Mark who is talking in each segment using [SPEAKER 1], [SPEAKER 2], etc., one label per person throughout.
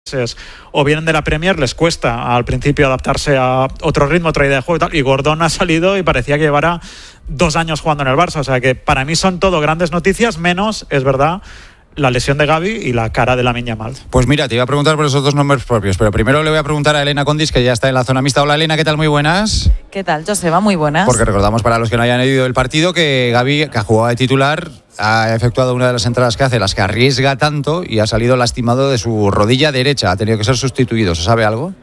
[SPEAKER 1] o vienen de la Premier, les cuesta al principio adaptarse a otro ritmo, otra idea de juego y tal, y Gordon ha salido y parecía que llevara 2 años jugando en el Barça, o sea que para mí son todo grandes noticias, menos, es verdad, la lesión de Gavi y la cara de Lamine Yamal.
[SPEAKER 2] Pues mira, te iba a preguntar por esos dos nombres propios, pero primero le voy a preguntar a Elena Condis, que ya está en la zona mixta. Hola Elena, ¿qué tal? Muy buenas.
[SPEAKER 3] ¿Qué tal, Joseba? Muy buenas.
[SPEAKER 2] Porque recordamos para los que no hayan oído el partido que Gavi, que ha jugado de titular, ha efectuado una de las entradas que hace, las que arriesga tanto, y ha salido lastimado de su rodilla derecha. Ha tenido que ser sustituido. ¿Se sabe algo?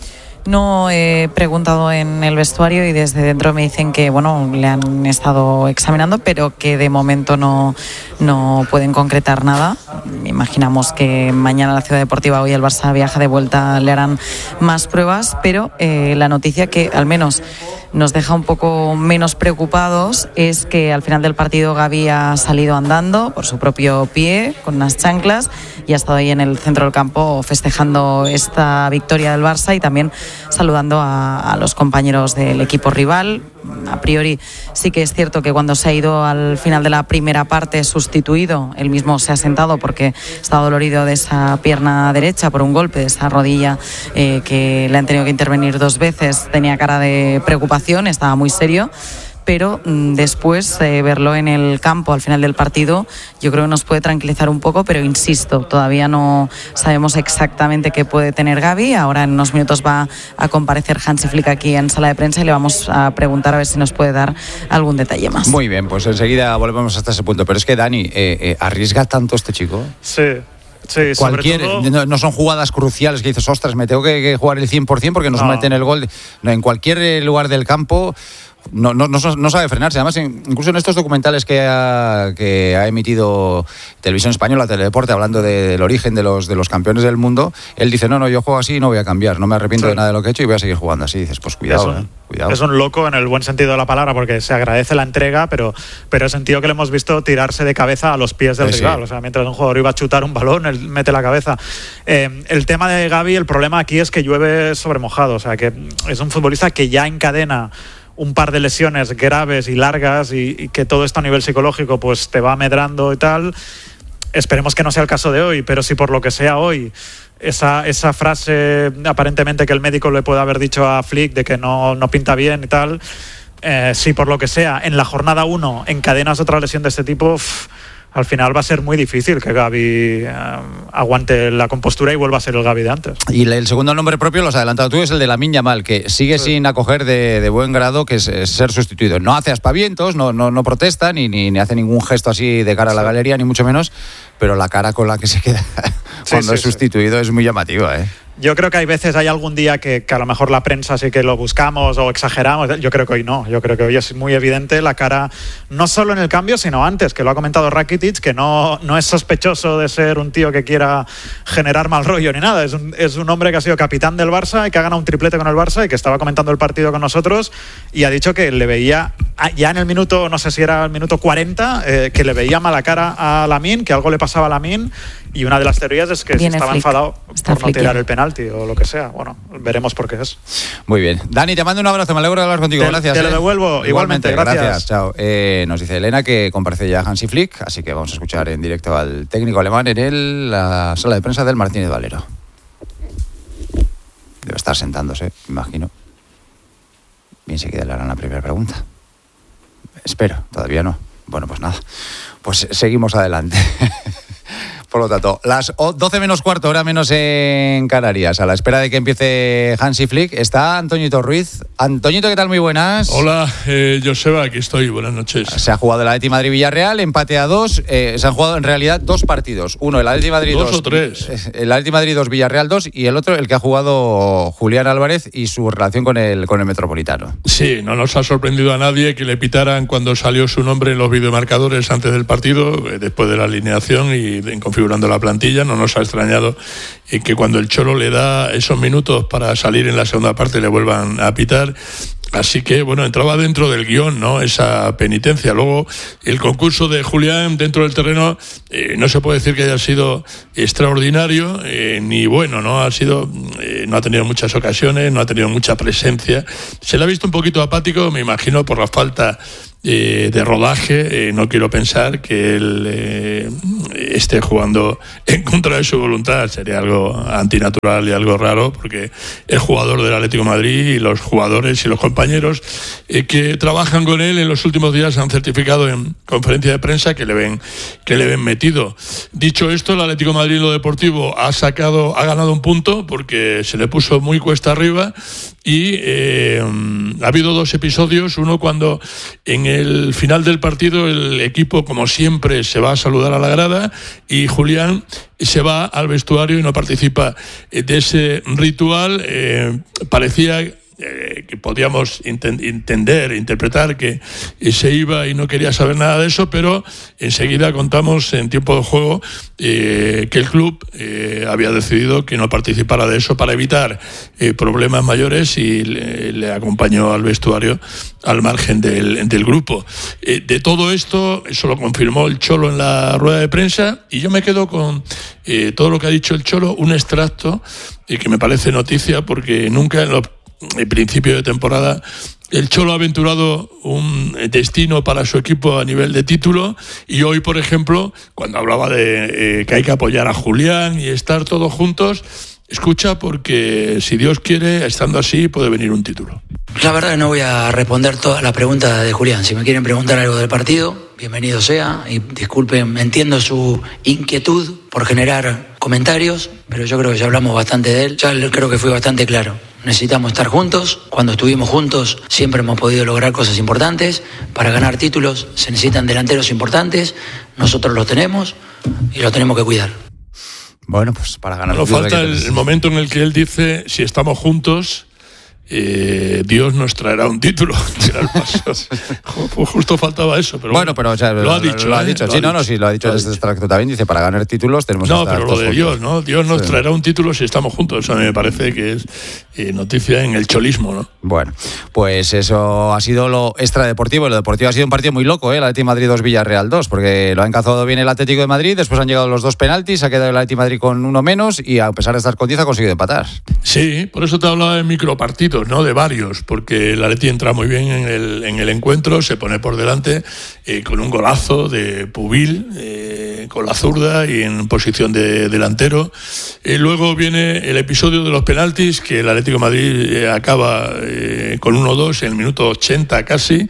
[SPEAKER 3] No he preguntado en el vestuario y desde dentro me dicen que le han estado examinando, pero que de momento no pueden concretar nada. Imaginamos que mañana la Ciudad Deportiva, hoy el Barça viaja de vuelta, le harán más pruebas, pero la noticia que al menos nos deja un poco menos preocupados es que al final del partido Gavi ha salido andando por su propio pie con unas chanclas y ha estado ahí en el centro del campo festejando esta victoria del Barça y también saludando a los compañeros del equipo rival. A priori sí que es cierto que cuando se ha ido al final de la primera parte sustituido, él mismo se ha sentado porque está dolorido de esa pierna derecha por un golpe, de esa rodilla que le han tenido que intervenir 2 veces. Tenía cara de preocupación, estaba muy serio, pero después verlo en el campo al final del partido yo creo que nos puede tranquilizar un poco, pero insisto, todavía no sabemos exactamente qué puede tener Gavi. Ahora en unos minutos va a comparecer Hansi Flick aquí en sala de prensa y le vamos a preguntar a ver si nos puede dar algún detalle más.
[SPEAKER 2] Muy bien, pues enseguida volvemos hasta ese punto, pero es que Dani, ¿arriesga tanto este chico?
[SPEAKER 1] Sí,
[SPEAKER 2] cualquier, no son jugadas cruciales que dices, ostras, me tengo que jugar el 100% porque nos meten el gol. No, en cualquier lugar del campo no sabe frenarse. Además, incluso en estos documentales que ha emitido Televisión Española, Teledeporte, hablando del origen de los campeones del mundo, él dice, no, yo juego así y no voy a cambiar, no me arrepiento de nada de lo que he hecho y voy a seguir jugando así. Dices, pues cuidado, cuidado.
[SPEAKER 1] Es un loco en el buen sentido de la palabra, porque se agradece la entrega, pero he sentido que le hemos visto tirarse de cabeza a los pies del rival. O sea, mientras un jugador iba a chutar un balón, él mete la cabeza. El tema de Gavi, el problema aquí es que llueve sobre mojado. O sea, que es un futbolista que ya encadena un par de lesiones graves y largas y que todo esto a nivel psicológico pues te va medrando y tal. Esperemos que no sea el caso de hoy, pero si por lo que sea hoy esa frase aparentemente que el médico le puede haber dicho a Flick de que no pinta bien y tal, si por lo que sea en la jornada 1 encadenas otra lesión de este tipo, al final va a ser muy difícil que Gavi aguante la compostura y vuelva a ser el Gavi de antes.
[SPEAKER 2] Y el segundo nombre propio, lo has adelantado tú, es el de Lamine Yamal, que sigue sin acoger de buen grado que es ser sustituido. No hace aspavientos, no protesta, ni hace ningún gesto así de cara a la galería, ni mucho menos, pero la cara con la que se queda cuando es sustituido es muy llamativa,
[SPEAKER 1] Yo creo que hay algún día que a lo mejor la prensa sí que lo buscamos o exageramos. Yo creo que hoy no. Yo creo que hoy es muy evidente la cara, no solo en el cambio, sino antes, que lo ha comentado Rakitic, que no es sospechoso de ser un tío que quiera generar mal rollo ni nada. Es un hombre que ha sido capitán del Barça y que ha ganado un triplete con el Barça y que estaba comentando el partido con nosotros y ha dicho que le veía, ya en el minuto, no sé si era el minuto 40, que le veía mala cara a Lamine, que algo le pasaba a Lamine. Y una de las teorías es que estaba enfadado por no tirar el penalti o lo que sea. Bueno, veremos por qué es.
[SPEAKER 2] Muy bien. Dani, te mando un abrazo, me alegro de hablar contigo. Gracias.
[SPEAKER 1] Te lo devuelvo. Igualmente, gracias.
[SPEAKER 2] Chao. Nos dice Elena que comparece ya Hansi Flick, así que vamos a escuchar en directo al técnico alemán en la sala de prensa del Martínez Valero. Debe estar sentándose, imagino. Bien, enseguida le harán la primera pregunta. Espero, todavía no. Bueno, pues nada. Pues seguimos adelante. Por lo tanto, las 12 menos cuarto, hora menos en Canarias. A la espera de que empiece Hansi Flick, está Antoñito Ruiz. Antoñito, ¿qué tal? Muy buenas.
[SPEAKER 4] Hola, Joseba, aquí estoy. Buenas noches.
[SPEAKER 2] Se ha jugado el Atleti Madrid-Villarreal, empate a 2. Se han jugado en realidad 2 partidos. Uno, el Atleti Madrid 2.
[SPEAKER 4] 2 o 3.
[SPEAKER 2] El Atleti Madrid 2, Villarreal 2. Y el otro, el que ha jugado Julián Álvarez y su relación con el Metropolitano.
[SPEAKER 4] Sí, no nos ha sorprendido a nadie que le pitaran cuando salió su nombre en los videomarcadores antes del partido, después de la alineación y configurando la plantilla. No nos ha extrañado que cuando el Cholo le da esos minutos para salir en la segunda parte le vuelvan a pitar. Así que, bueno, entraba dentro del guión, ¿no?, esa penitencia. Luego, el concurso de Julián dentro del terreno no se puede decir que haya sido extraordinario ni bueno, ¿no? No ha tenido muchas ocasiones, no ha tenido mucha presencia. Se le ha visto un poquito apático, me imagino, por la falta de rodaje. No quiero pensar que él esté jugando en contra de su voluntad. Sería algo antinatural y algo raro, porque el jugador del Atlético de Madrid y los jugadores y los compañeros que trabajan con él en los últimos días han certificado en conferencia de prensa que le ven metido. Dicho esto, el Atlético de Madrid en lo deportivo ha ganado un punto porque se le puso muy cuesta arriba, y ha habido 2 episodios. Uno, cuando en el final del partido el equipo, como siempre, se va a saludar a la grada y Julián se va al vestuario y no participa de ese ritual. Parecía que podíamos interpretar que se iba y no quería saber nada de eso, pero enseguida contamos en tiempo de juego que el club había decidido que no participara de eso para evitar problemas mayores, y le acompañó al vestuario al margen del grupo. De todo esto, eso lo confirmó el Cholo en la rueda de prensa, y yo me quedo con todo lo que ha dicho el Cholo, un extracto que me parece noticia, porque nunca en el principio de temporada el Cholo ha aventurado un destino para su equipo a nivel de título, y hoy, por ejemplo, cuando hablaba de que hay que apoyar a Julián y estar todos juntos, escucha, porque si Dios quiere, estando así, puede venir un título.
[SPEAKER 5] La verdad que no voy a responder todas las preguntas de Julián. Si me quieren preguntar algo del partido, bienvenido sea, y disculpen, entiendo su inquietud por generar comentarios, pero yo creo que ya hablamos bastante de él. Ya creo que fui bastante claro. Necesitamos estar juntos. Cuando estuvimos juntos siempre hemos podido lograr cosas importantes. Para ganar títulos se necesitan delanteros importantes. Nosotros los tenemos y los tenemos que cuidar.
[SPEAKER 2] Bueno, pues para ganar
[SPEAKER 4] títulos... falta el momento en el que él dice: si estamos juntos, Dios nos traerá un título. Pues justo faltaba eso, pero
[SPEAKER 2] bueno, pero o sea, lo ha dicho. Sí, lo ha dicho desde extracto también. Dice: para ganar títulos tenemos que estar.
[SPEAKER 4] No, pero lo de Dios, ¿no? Dios nos traerá un título si estamos juntos. Eso a mí me parece que es noticia en el cholismo, ¿no?
[SPEAKER 2] Bueno, pues eso ha sido lo extradeportivo. Lo deportivo ha sido un partido muy loco, el Atlético de Madrid 2, Villarreal 2, porque lo ha encazado bien el Atlético de Madrid. Después han llegado los 2 penaltis, ha quedado el Atlético de Madrid con 1 menos, y a pesar de estar con 10 ha conseguido empatar.
[SPEAKER 4] Sí, por eso te hablaba de micropartidos, ¿no? De varios, porque el Atleti entra muy bien en el encuentro, se pone por delante con un golazo de Pubil, con la zurda y en posición de delantero. Luego viene el episodio de los penaltis, que el Atlético de Madrid acaba con 1-2 en el minuto 80 casi,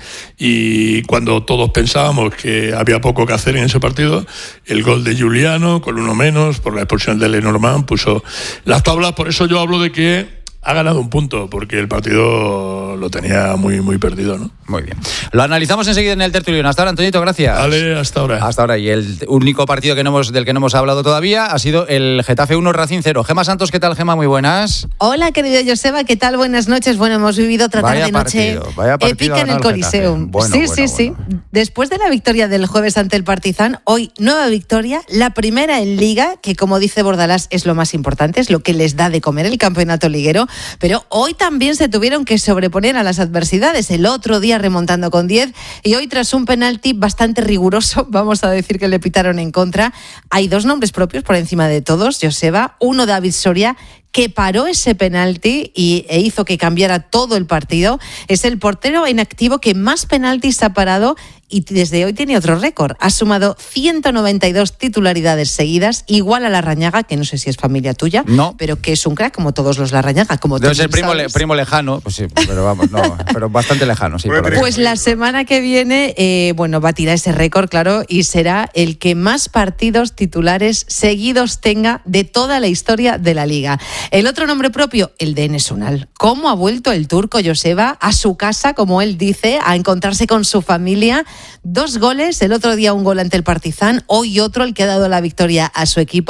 [SPEAKER 4] y cuando todos pensábamos que había poco que hacer en ese partido, el gol de Giuliano con 1 menos por la expulsión de Lenormand puso las tablas. Por eso yo hablo de que ha ganado un punto, porque el partido lo tenía muy, muy perdido, ¿no?
[SPEAKER 2] Muy bien. Lo analizamos enseguida en el tertulión. Hasta ahora, Antoñito, gracias.
[SPEAKER 4] Vale, hasta ahora.
[SPEAKER 2] Hasta ahora. Y el único partido del que no hemos hablado todavía ha sido el Getafe 1, Racing 0. Gema Santos, ¿qué tal, Gema? Muy buenas.
[SPEAKER 6] Hola, querido Joseba, ¿qué tal? Buenas noches. Bueno, hemos vivido otra tarde noche épica en el Coliseum. Sí. Después de la victoria del jueves ante el Partizan, hoy nueva victoria, la primera en Liga, que como dice Bordalás es lo más importante, es lo que les da de comer el campeonato liguero. Pero hoy también se tuvieron que sobreponer a las adversidades. El otro día remontando con 10, y hoy, tras un penalti bastante riguroso, vamos a decir, que le pitaron en contra, hay 2 nombres propios por encima de todos, Joseba. Uno, David Soria, que paró ese penalti e hizo que cambiara todo el partido. Es el portero en activo que más penaltis ha parado, y desde hoy tiene otro récord. Ha sumado 192 titularidades seguidas, igual a Larrañaga, que no sé si es familia tuya,
[SPEAKER 2] no,
[SPEAKER 6] pero que es un crack como todos los Larrañaga.
[SPEAKER 2] Debe ser primo lejano, pues sí, pero vamos, no, pero bastante lejano. Sí,
[SPEAKER 6] pues la semana que viene, batirá ese récord, claro, y será el que más partidos titulares seguidos tenga de toda la historia de la Liga. El otro nombre propio, el de Enes Unal. ¿Cómo ha vuelto el turco, Joseba, a su casa, como él dice, a encontrarse con su familia? 2 goles, el otro día un gol ante el Partizan, hoy otro, el que ha dado la victoria a su equipo.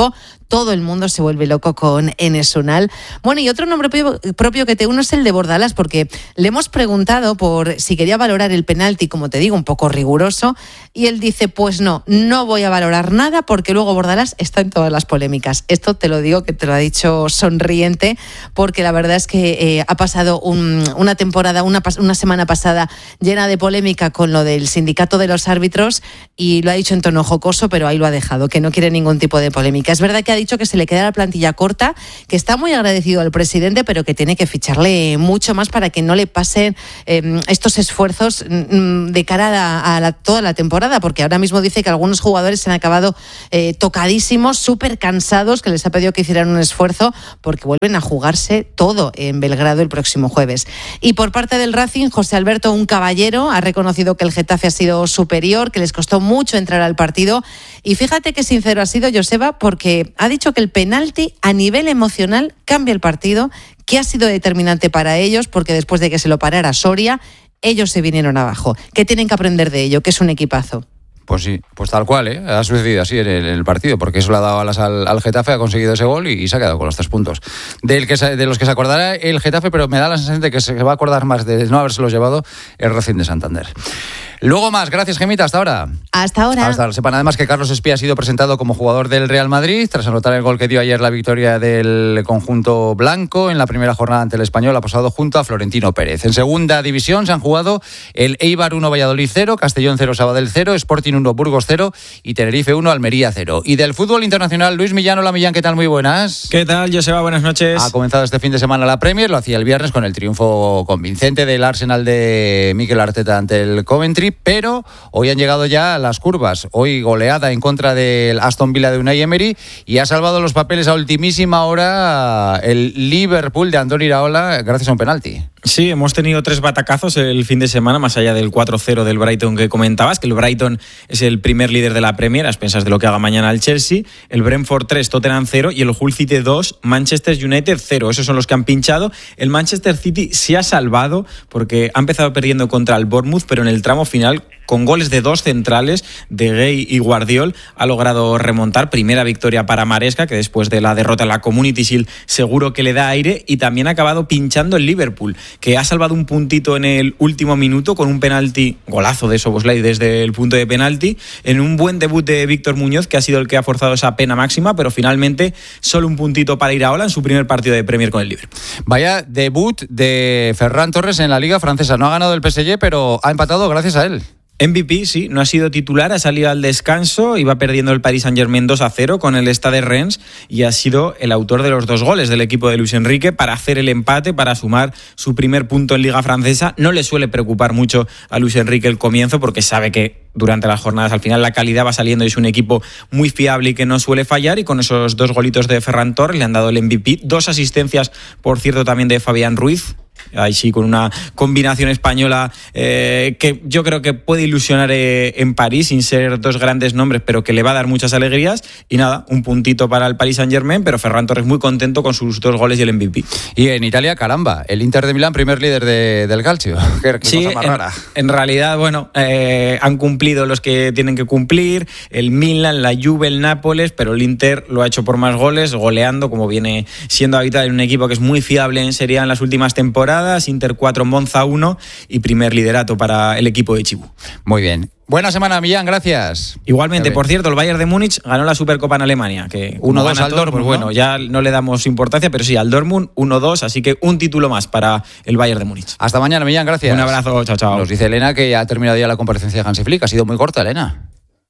[SPEAKER 6] todo el mundo se vuelve loco con Enes Unal. Bueno, y otro nombre propio que te uno es el de Bordalás, porque le hemos preguntado por si quería valorar el penalti, como te digo, un poco riguroso, y él dice, pues no voy a valorar nada porque luego Bordalás está en todas las polémicas. Esto te lo digo, que te lo ha dicho sonriente, porque la verdad es que ha pasado una temporada, una semana pasada llena de polémica con lo del sindicato de los árbitros, y lo ha dicho en tono jocoso, pero ahí lo ha dejado, que no quiere ningún tipo de polémica. Es verdad que ha dicho que se le queda la plantilla corta, que está muy agradecido al presidente, pero que tiene que ficharle mucho más para que no le pasen estos esfuerzos de cara a toda la temporada, porque ahora mismo dice que algunos jugadores se han acabado tocadísimos, súper cansados, que les ha pedido que hicieran un esfuerzo porque vuelven a jugarse todo en Belgrado el próximo jueves. Y por parte del Racing, José Alberto, un caballero, ha reconocido que el Getafe ha sido superior, que les costó mucho entrar al partido, y fíjate qué sincero ha sido Joseba, porque ha dicho que el penalti a nivel emocional cambia el partido, que ha sido determinante para ellos, porque después de que se lo parara Soria, ellos se vinieron abajo, que tienen que aprender de ello, que es un equipazo.
[SPEAKER 2] Pues sí, pues tal cual, ha sucedido así en el partido, porque eso le ha dado alas al Getafe, ha conseguido ese gol y se ha quedado con los 3 puntos. De los que se acordará el Getafe, pero me da la sensación de que se va a acordar más de no habérselos llevado el Racing de Santander. Luego más, gracias Gemita, hasta ahora.
[SPEAKER 6] Hasta ahora.
[SPEAKER 2] Hasta ahora. Sepan además que Carlos Espía ha sido presentado como jugador del Real Madrid tras anotar el gol que dio ayer la victoria del conjunto blanco en la primera jornada ante el Español, ha pasado junto a Florentino Pérez. En segunda división se han jugado el Eibar 1, Valladolid 0, Castellón 0, Sabadell 0, Sporting 1, Burgos 0 y Tenerife 1, Almería 0. Y del fútbol internacional, Luis Millán. Hola Millán, ¿qué tal? Muy buenas.
[SPEAKER 7] ¿Qué tal, Joseba? Buenas noches.
[SPEAKER 2] Ha comenzado este fin de semana la Premier, lo hacía el viernes con el triunfo convincente del Arsenal de Mikel Arteta ante el Coventry, pero hoy han llegado ya las curvas. Hoy goleada en contra del Aston Villa de Unai Emery, y ha salvado los papeles a ultimísima hora el Liverpool de Andoni Iraola gracias a un penalti.
[SPEAKER 7] Sí, hemos tenido 3 batacazos el fin de semana, más allá del 4-0 del Brighton que comentabas, que el Brighton es el primer líder de la Premier, a expensas de lo que haga mañana el Chelsea, el Brentford 3, Tottenham 0 y el Hull City 2, Manchester United 0. Esos son los que han pinchado. El Manchester City se ha salvado porque ha empezado perdiendo contra el Bournemouth, pero en el tramo final, con goles de 2 centrales, de Gay y Guardiol, ha logrado remontar. Primera victoria para Maresca, que después de la derrota en la Community Shield seguro que le da aire, y también ha acabado pinchando el Liverpool, que ha salvado un puntito en el último minuto con un penalti, golazo de Szoboszlai desde el punto de penalti, en un buen debut de Víctor Muñoz, que ha sido el que ha forzado esa pena máxima, pero finalmente solo un puntito para Iraola en su primer partido de Premier con el Liverpool.
[SPEAKER 2] Vaya debut de Ferran Torres en la Liga Francesa. No ha ganado el PSG, pero ha empatado gracias a él.
[SPEAKER 7] MVP, sí, no ha sido titular, ha salido al descanso, iba perdiendo el Paris Saint-Germain 2-0 con el Stade Reims, y ha sido el autor de los 2 goles del equipo de Luis Enrique para hacer el empate, para sumar su primer punto en Liga Francesa. No le suele preocupar mucho a Luis Enrique el comienzo, porque sabe que durante las jornadas al final la calidad va saliendo y es un equipo muy fiable y que no suele fallar, y con esos 2 golitos de Ferran Torres le han dado el MVP. 2 asistencias, por cierto, también de Fabián Ruiz. Ahí sí, con una combinación española que yo creo que puede ilusionar en París, sin ser 2 grandes nombres, pero que le va a dar muchas alegrías. Y nada, un puntito para el Paris Saint-Germain, pero Ferran Torres muy contento con sus 2 goles y el MVP.
[SPEAKER 2] Y en Italia, caramba, el Inter de Milán, primer líder del Calcio. Qué
[SPEAKER 7] sí, cosa más rara. En realidad, bueno, han cumplido los que tienen que cumplir, el Milan, la Juve, el Nápoles, pero el Inter lo ha hecho por más goles, goleando, como viene siendo habitual en un equipo que es muy fiable en Serie A en las últimas temporadas. Inter 4, Monza 1 y primer liderato para el equipo de Chibú.
[SPEAKER 2] Muy bien. Buena semana, Millán, gracias.
[SPEAKER 7] Igualmente, por cierto, el Bayern de Múnich ganó la Supercopa en Alemania, que
[SPEAKER 2] 1-2 al Dortmund,
[SPEAKER 7] pues bueno, ya no le damos importancia, pero sí, al Dortmund 1-2, así que un título más para el Bayern de Múnich.
[SPEAKER 2] Hasta mañana, Millán, gracias.
[SPEAKER 7] Un abrazo, chao, chao.
[SPEAKER 2] Nos dice Elena que ha terminado ya la comparecencia de Hansi Flick. Ha sido muy corta, Elena.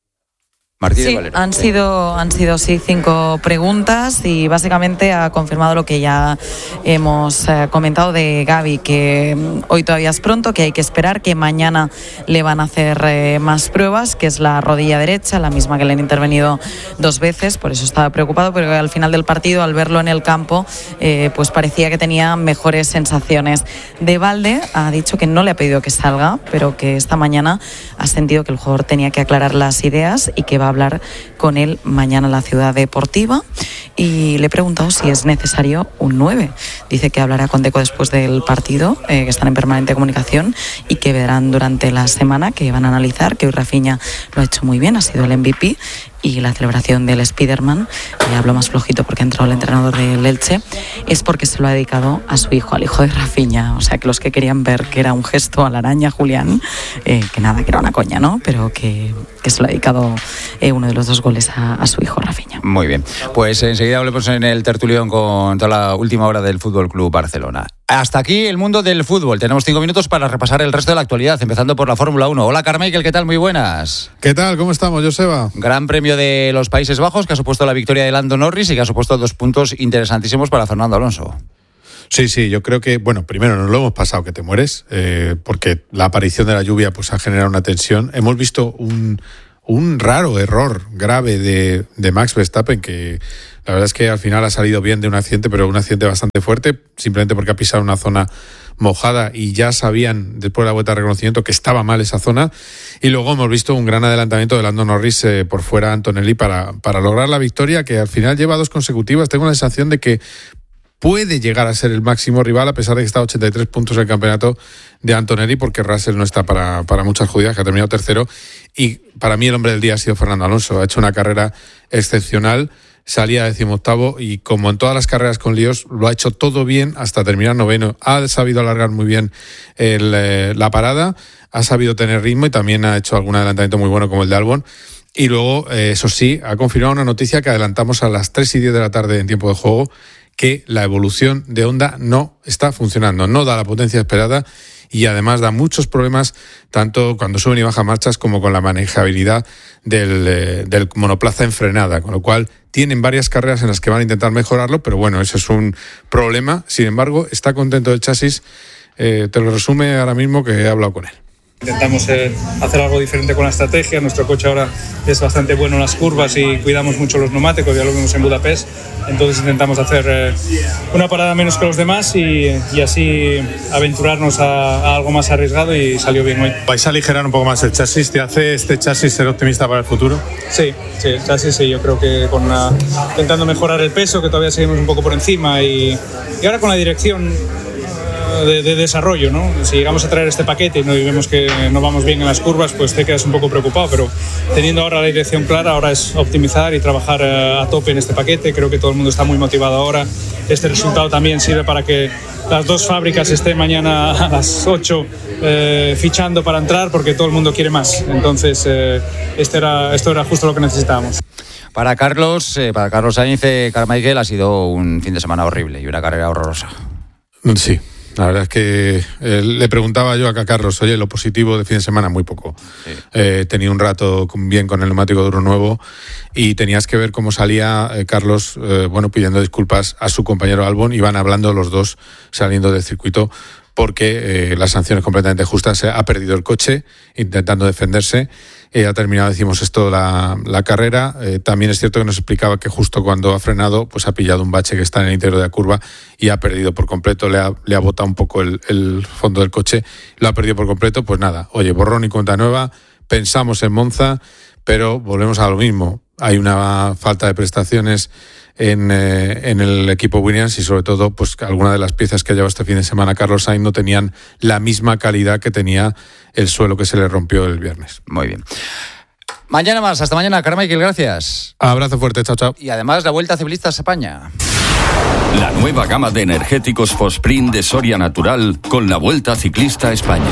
[SPEAKER 2] Martí
[SPEAKER 3] sí,
[SPEAKER 2] Valero.
[SPEAKER 3] han sido 5 preguntas, y básicamente ha confirmado lo que ya hemos comentado de Gavi, que hoy todavía es pronto, que hay que esperar, que mañana le van a hacer más pruebas, que es la rodilla derecha, la misma que le han intervenido 2 veces, por eso estaba preocupado, pero al final del partido, al verlo en el campo, pues parecía que tenía mejores sensaciones. De Valde ha dicho que no le ha pedido que salga, pero que esta mañana ha sentido que el jugador tenía que aclarar las ideas y que va a hablar con él mañana en la Ciudad Deportiva y le he preguntado si es necesario un 9. Dice que hablará con Deco después del partido, que están en permanente comunicación y que verán durante la semana, que van a analizar, que hoy Rafinha lo ha hecho muy bien, ha sido el MVP. Y la celebración del Spiderman, y hablo más flojito porque entró el entrenador del Elche, es porque se lo ha dedicado a su hijo, al hijo de Rafinha. O sea, que los que querían ver que era un gesto a la araña, Julián, que nada, que era una coña, ¿no? Pero que se lo ha dedicado uno de los 2 goles a su hijo, Rafinha.
[SPEAKER 2] Muy bien. Pues enseguida hablemos en el tertulión con toda la última hora del Fútbol Club Barcelona. Hasta aquí el mundo del fútbol. Tenemos 5 minutos para repasar el resto de la actualidad, empezando por la Fórmula 1. Hola, Carmichael, ¿qué tal? Muy buenas.
[SPEAKER 8] ¿Qué tal? ¿Cómo estamos, Joseba?
[SPEAKER 2] Gran Premio de los Países Bajos, que ha supuesto la victoria de Lando Norris y que ha supuesto 2 puntos interesantísimos para Fernando Alonso.
[SPEAKER 8] Sí, yo creo que, bueno, primero nos lo hemos pasado que te mueres, porque la aparición de la lluvia pues ha generado una tensión. Hemos visto un raro error grave de Max Verstappen, que la verdad es que al final ha salido bien de un accidente, pero un accidente bastante fuerte, simplemente porque ha pisado una zona mojada y ya sabían después de la vuelta de reconocimiento que estaba mal esa zona. Y luego hemos visto un gran adelantamiento de Lando Norris por fuera de Antonelli para lograr la victoria, que al final lleva 2 consecutivas. Tengo la sensación de que puede llegar a ser el máximo rival, a pesar de que está a 83 puntos en el campeonato de Antonelli, porque Russell no está para muchas judías, que ha terminado tercero. Y para mí el hombre del día ha sido Fernando Alonso. Ha hecho una carrera excepcional, salía 18º y, como en todas las carreras con líos, lo ha hecho todo bien hasta terminar 9º. Ha sabido alargar muy bien la parada, ha sabido tener ritmo y también ha hecho algún adelantamiento muy bueno como el de Albon. Y luego, eso sí, ha confirmado una noticia que adelantamos a las 3:10 de la tarde en tiempo de juego, que la evolución de Honda no está funcionando, no da la potencia esperada y además da muchos problemas tanto cuando suben y bajan marchas como con la manejabilidad del monoplaza en frenada, con lo cual tienen varias carreras en las que van a intentar mejorarlo, pero bueno, ese es un problema. Sin embargo, está contento del chasis, te lo resume ahora mismo que he hablado con él.
[SPEAKER 9] Intentamos hacer algo diferente con la estrategia. Nuestro coche ahora es bastante bueno en las curvas y cuidamos mucho los neumáticos, ya lo vimos en Budapest. Entonces intentamos hacer una parada menos que los demás y así aventurarnos a algo más arriesgado, y salió bien hoy.
[SPEAKER 8] ¿Vais a aligerar un poco más el chasis? ¿Te hace este chasis ser optimista para el futuro?
[SPEAKER 9] Sí, el chasis sí. Yo creo que intentando mejorar el peso, que todavía seguimos un poco por encima, y ahora con la dirección de desarrollo, ¿no? Si llegamos a traer este paquete y vemos que no vamos bien en las curvas, pues te quedas un poco preocupado, pero teniendo ahora la dirección clara, ahora es optimizar y trabajar a tope en este paquete. Creo que todo el mundo está muy motivado ahora. Este resultado también sirve para que las 2 fábricas estén mañana a las 8 fichando para entrar, porque todo el mundo quiere más. Entonces esto era justo lo que necesitábamos.
[SPEAKER 2] Para Carlos Sainz, Carmichael, ha sido un fin de semana horrible y una carrera horrorosa.
[SPEAKER 8] Sí. La verdad es que le preguntaba yo a Carlos, oye, lo positivo de fin de semana, muy poco. Sí. Tenía un rato bien con el neumático duro nuevo y tenías que ver cómo salía Carlos, pidiendo disculpas a su compañero Albon. Iban hablando los dos saliendo del circuito porque la sanción es completamente justa. Se ha perdido el coche intentando defenderse. Ha terminado, decimos esto, la carrera. También es cierto que nos explicaba que justo cuando ha frenado, pues ha pillado un bache que está en el interior de la curva y ha perdido por completo. Le ha botado un poco el fondo del coche. Lo ha perdido por completo. Pues nada, oye, borrón y cuenta nueva. Pensamos en Monza, pero volvemos a lo mismo. Hay una falta de prestaciones en el equipo Williams y sobre todo pues algunas de las piezas que ha llevado este fin de semana Carlos Sainz no tenían la misma calidad que tenía el suelo que se le rompió el viernes.
[SPEAKER 2] Muy bien. Mañana más, hasta mañana, Carmichael, gracias.
[SPEAKER 8] Abrazo fuerte, chao.
[SPEAKER 2] Y además la Vuelta Ciclista a España.
[SPEAKER 10] La nueva gama de energéticos Fosprint de Soria Natural con la Vuelta Ciclista a España.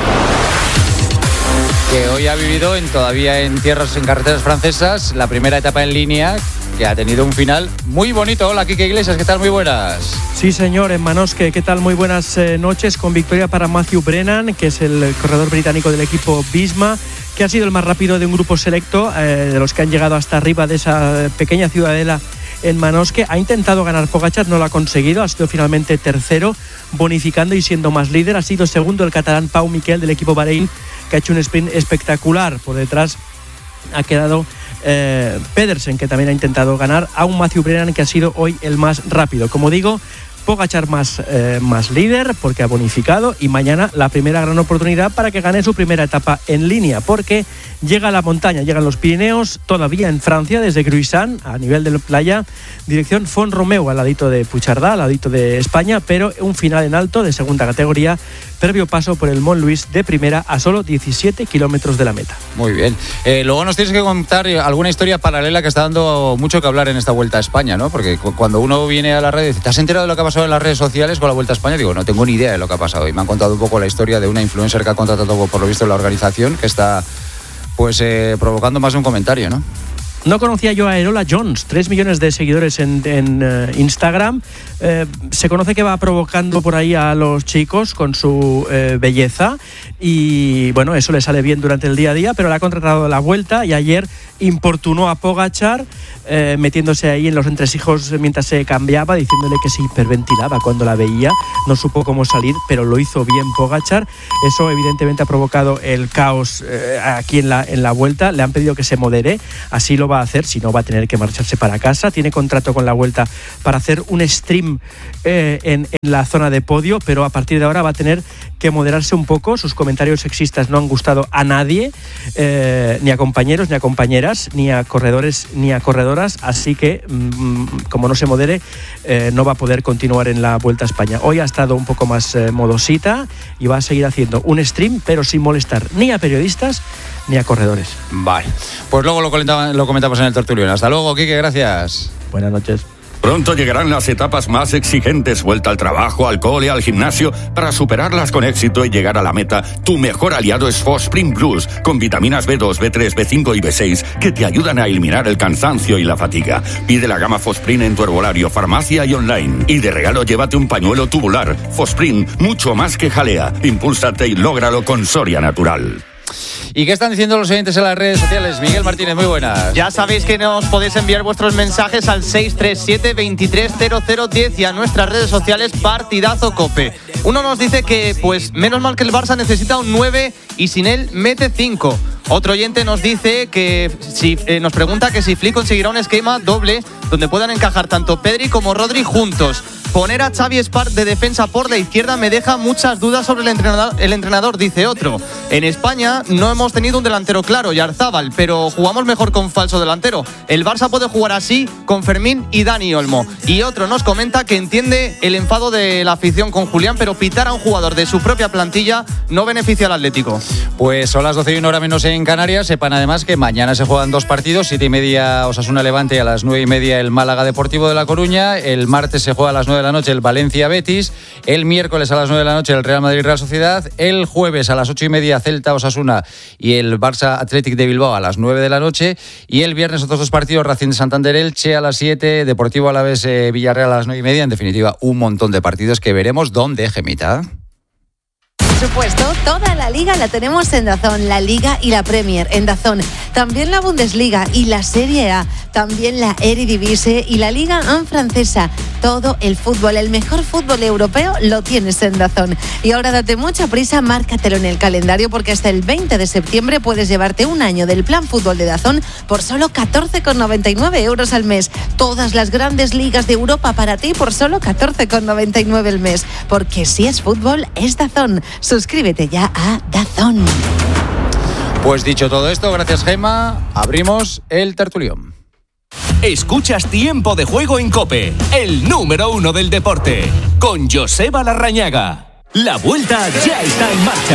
[SPEAKER 2] Que hoy ha vivido todavía en carreteras francesas, la primera etapa en línea, que ha tenido un final muy bonito. Hola, Quique Iglesias, ¿qué tal? Muy buenas.
[SPEAKER 11] Sí, señor, en Manosque, ¿qué tal? Muy buenas noches, con victoria para Matthew Brennan, que es el corredor británico del equipo Visma, que ha sido el más rápido de un grupo selecto, de los que han llegado hasta arriba de esa pequeña ciudadela en Manosque. Ha intentado ganar Pogačar, no lo ha conseguido, ha sido finalmente tercero, bonificando y siendo más líder. Ha sido segundo el catalán Pau Miquel del equipo Bahrein, que ha hecho un sprint espectacular. Por detrás ha quedado Pedersen, que también ha intentado ganar, a un Matthew Brennan que ha sido hoy el más rápido. Como digo, Pogačar más líder porque ha bonificado, y mañana la primera gran oportunidad para que gane su primera etapa en línea, porque llega la montaña, llegan los Pirineos, todavía en Francia, desde Cruisán, a nivel de la playa, dirección Font-Romeu, al ladito de Puigcerdá, al ladito de España, pero un final en alto de segunda categoría, previo paso por el Mont-Louis de primera a solo 17 kilómetros de la meta.
[SPEAKER 2] Muy bien. Luego nos tienes que contar alguna historia paralela que está dando mucho que hablar en esta Vuelta a España, ¿no? Porque cuando uno viene a la red y dice, ¿te has enterado de lo que ha pasado en las redes sociales con la Vuelta a España? Digo, no tengo ni idea de lo que ha pasado. Y me han contado un poco la historia de una influencer que ha contratado, por lo visto, la organización, que está pues provocando más de un comentario, ¿no?
[SPEAKER 11] No conocía yo a Erola Jones, 3 millones de seguidores en Instagram. Se conoce que va provocando por ahí a los chicos con su belleza, y bueno, eso le sale bien durante el día a día, pero le ha contratado la Vuelta, y ayer importunó a Pogačar metiéndose ahí en los entresijos mientras se cambiaba, diciéndole que se hiperventilaba cuando la veía, no supo cómo salir, pero lo hizo bien Pogačar. Eso evidentemente ha provocado el caos aquí en la Vuelta. Le han pedido que se modere, así lo va a hacer, si no va a tener que marcharse para casa. Tiene contrato con la Vuelta para hacer un stream en la zona de podio, pero a partir de ahora va a tener que moderarse un poco. Sus comentarios sexistas no han gustado a nadie, ni a compañeros, ni a compañeras, ni a corredores, ni a corredoras, así que como no se modere, no va a poder continuar en la Vuelta a España. Hoy ha estado un poco más modosita y va a seguir haciendo un stream, pero sin molestar ni a periodistas ni a corredores.
[SPEAKER 2] Vale, pues luego lo comentamos en el tertulión. Hasta luego, Quique, gracias.
[SPEAKER 11] Buenas noches.
[SPEAKER 10] Pronto llegarán las etapas más exigentes, vuelta al trabajo, al cole, al gimnasio. Para superarlas con éxito y llegar a la meta, tu mejor aliado es Fosprint Plus, con vitaminas B2, B3, B5 y B6, que te ayudan a eliminar el cansancio y la fatiga. Pide la gama Fosprint en tu herbolario, farmacia y online. Y de regalo llévate un pañuelo tubular. Fosprint, mucho más que jalea. Impúlsate y lógralo con Soria Natural.
[SPEAKER 2] ¿Y qué están diciendo los oyentes en las redes sociales? Miguel Martínez, muy buenas.
[SPEAKER 12] Ya sabéis que nos podéis enviar vuestros mensajes al 637-230010 y a nuestras redes sociales Partidazo Cope. Uno nos dice que, pues, menos mal que el Barça necesita un 9 y sin él mete 5. Otro oyente nos dice que nos pregunta que si Flick conseguirá un esquema doble donde puedan encajar tanto Pedri como Rodri juntos. Poner a Xavi Espart de defensa por la izquierda me deja muchas dudas sobre el entrenador, dice otro. En España no hemos tenido un delantero claro, Yarzábal, pero jugamos mejor con falso delantero. El Barça puede jugar así con Fermín y Dani Olmo. Y otro nos comenta que entiende el enfado de la afición con Julián, pero pitar a un jugador de su propia plantilla no beneficia al Atlético.
[SPEAKER 2] Pues son las 12:01 hora menos en Canarias. Sepan además que mañana se juegan 2 partidos, 7:30 Osasuna Levante y a las 9:30 el Málaga Deportivo de La Coruña. El martes se juega a las 9 de la noche el Valencia Betis. El miércoles a las 9 de la noche el Real Madrid Real Sociedad. El jueves a las 8:30 Celta Osasuna y el Barça Athletic de Bilbao a las 9 de la noche. Y el viernes otros 2 partidos, Racing de Santander Elche a las 7, Deportivo Alavés Villarreal a las 9:30. En definitiva, un montón de partidos que veremos dónde, Gemita.
[SPEAKER 6] Por supuesto, toda la Liga la tenemos en DAZN, la Liga y la Premier en DAZN. También la Bundesliga y la Serie A, también la Eredivisie y la Liga 1 francesa. Todo el fútbol, el mejor fútbol europeo lo tienes en DAZN. Y ahora date mucha prisa, márcatelo en el calendario porque hasta el 20 de septiembre puedes llevarte un año del plan fútbol de DAZN por solo 14,99 euros al mes. Todas las grandes ligas de Europa para ti por solo 14,99 el mes. Porque si es fútbol, es DAZN. Suscríbete ya a DAZN.
[SPEAKER 2] Pues dicho todo esto, gracias Gema, abrimos el tertulión.
[SPEAKER 13] Escuchas Tiempo de Juego en COPE, el número 1 del deporte, con Joseba Larrañaga. La vuelta ya está en marcha.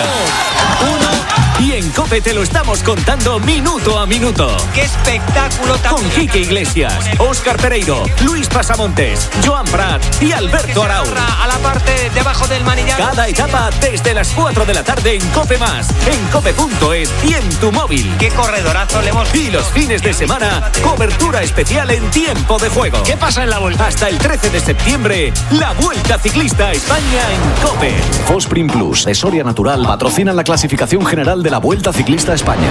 [SPEAKER 13] Y en COPE te lo estamos contando minuto a minuto.
[SPEAKER 14] ¡Qué espectáculo!
[SPEAKER 13] Con Quique Iglesias, Óscar Pereiro, Luis Pasamontes, Joan Prat y Alberto Arau.
[SPEAKER 14] A la parte debajo del manillar.
[SPEAKER 13] Cada etapa desde las 4 de la tarde en COPE+, en cope.es y en tu móvil.
[SPEAKER 14] ¡Qué corredorazo le hemos visto!
[SPEAKER 13] Y los fines de semana, cobertura especial en Tiempo de Juego.
[SPEAKER 14] ¿Qué pasa en la vuelta?
[SPEAKER 13] Hasta el 13 de septiembre, la Vuelta Ciclista a España en COPE.
[SPEAKER 15] Fosprint Plus de Soria Natural patrocinan la clasificación general de la Vuelta Ciclista a España.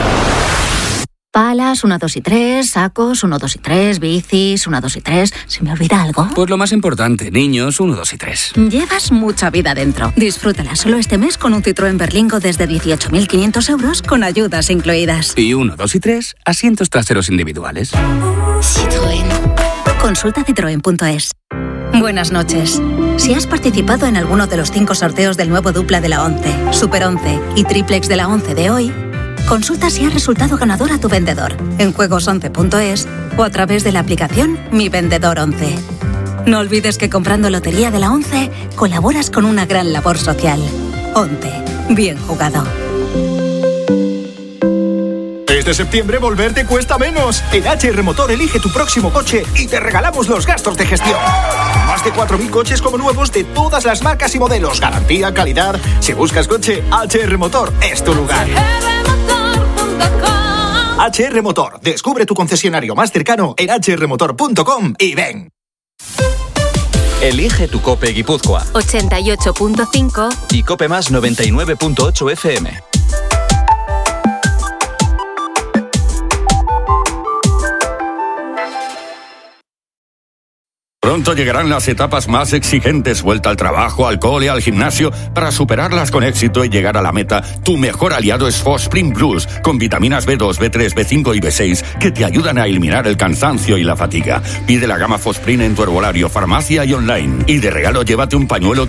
[SPEAKER 16] Palas, 1, 2 y 3, sacos, 1, 2 y 3, bicis, 1, 2 y 3. ¿Se me olvida algo?
[SPEAKER 17] Pues lo más importante, niños, 1, 2 y 3.
[SPEAKER 16] Llevas mucha vida dentro. Disfrútala solo este mes con un Citroën Berlingo desde 18.500 euros con ayudas incluidas.
[SPEAKER 17] Y 1, 2 y 3, asientos traseros individuales.
[SPEAKER 16] Citroën. Consulta citroen.es. Buenas noches. Si has participado en alguno de los 5 sorteos del nuevo dupla de la 11, Super 11 y Triplex de la 11 de hoy, consulta si has resultado ganador a tu vendedor en juegos11.es o a través de la aplicación Mi Vendedor 11. No olvides que comprando Lotería de la 11 colaboras con una gran labor social. 11. Bien jugado.
[SPEAKER 18] Este septiembre volver te cuesta menos. En HR Motor elige tu próximo coche y te regalamos los gastos de gestión. Más de 4.000 coches como nuevos de todas las marcas y modelos. Garantía, calidad. Si buscas coche, HR Motor es tu lugar. HR Motor. Descubre tu concesionario más cercano en hrmotor.com y ven.
[SPEAKER 19] Elige tu COPE Guipúzcoa
[SPEAKER 20] 88.5
[SPEAKER 19] y COPE Más 99.8 FM.
[SPEAKER 10] Pronto llegarán las etapas más exigentes, vuelta al trabajo, al cole, al gimnasio. Para superarlas con éxito y llegar a la meta, tu mejor aliado es Fosprint Plus, con vitaminas B2, B3, B5 y B6 que te ayudan a eliminar el cansancio y la fatiga. Pide la gama Fosprint en tu herbolario, farmacia y online. Y de regalo llévate un pañuelo